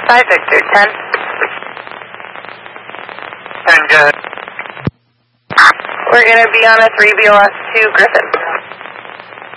5 Victor 10. 10 good. We're going to be on a 3 BLS 2 Griffin.